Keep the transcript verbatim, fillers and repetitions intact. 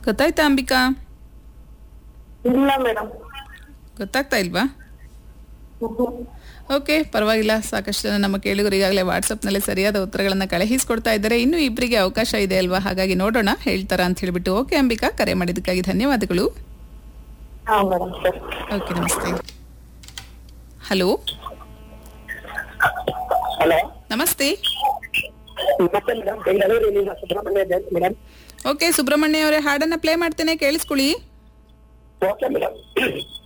ಗೊತ್ತಾಯ್ತಾ ಅಂಬಿಕಾ? ಇಲ್ಲ ಮೇಡಮ್. ಗೊತ್ತಾಗ್ತಾ ಇಲ್ವಾ? ಓಕೆ, ಪರವಾಗಿಲ್ಲ. ಸಾಕಷ್ಟು ಜನ ನಮ್ಮ ಕೇಳುಗರು ಈಗಾಗಲೇ ವಾಟ್ಸಪ್ನಲ್ಲಿ ಸರಿಯಾದ ಉತ್ತರಗಳನ್ನು ಕಳುಹಿಸಿಕೊಡ್ತಾ ಇದ್ದಾರೆ. ಇನ್ನೂ ಇಬ್ಬರಿಗೆ ಅವಕಾಶ ಇದೆ ಅಲ್ವಾ, ಹಾಗಾಗಿ ನೋಡೋಣ ಹೇಳ್ತಾರಾ ಅಂತ ಹೇಳ್ಬಿಟ್ಟು. ಓಕೆ ಅಂಬಿಕಾ, ಕರೆ ಮಾಡಿದ್ದಕ್ಕಾಗಿ ಧನ್ಯವಾದಗಳು. ಹಾ ಮೇಡಮ್. ಓಕೆ, ನಮಸ್ತೆ. ಹಲೋ ಹಲೋ, ನಮಸ್ತೆ. ನಮಸ್ತೆ ಮೇಡಮ್. ಬೆಂಗಳೂರಿನಿಂದ ಸುಬ್ರಹ್ಮಣ್ಯ ಜಯಂತ್ ಮೇಡಮ್. ಓಕೆ ಸುಬ್ರಹ್ಮಣ್ಯ ಅವರೇ, ಹಾಡನ್ನ ಪ್ಲೇ ಮಾಡ್ತೇನೆ, ಕೇಳಿಸ್ಕೊಳ್ಳಿ. Okay madam.